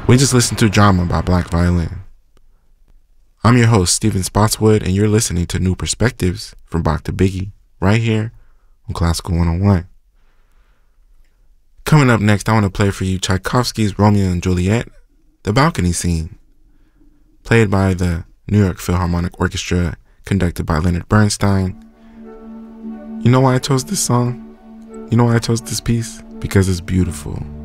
We just listened to Drama by Black Violin. I'm your host, Steven Spotswood, and you're listening to New Perspectives from Bach to Biggie, right here on Classical 101. Coming up next, I want to play for you Tchaikovsky's Romeo and Juliet, the balcony scene, played by the New York Philharmonic Orchestra, conducted by Leonard Bernstein. You know why I chose this song? You know why I chose this piece? Because it's beautiful.